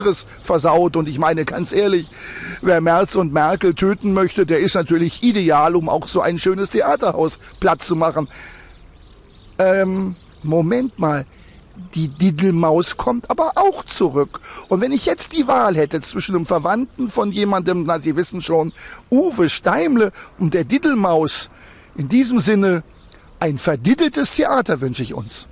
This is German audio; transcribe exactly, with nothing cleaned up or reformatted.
versaut. Und ich meine, ganz ehrlich, wer Merz und Merkel töten möchte, der ist natürlich ideal, um auch so ein schönes Theaterhaus platt zu machen. Ähm, Moment mal. Die Diddelmaus kommt aber auch zurück. Und wenn ich jetzt die Wahl hätte zwischen einem Verwandten von jemandem, na, Sie wissen schon, Uwe Steimle und der Diddelmaus, in diesem Sinne, ein verdiddeltes Theater wünsche ich uns.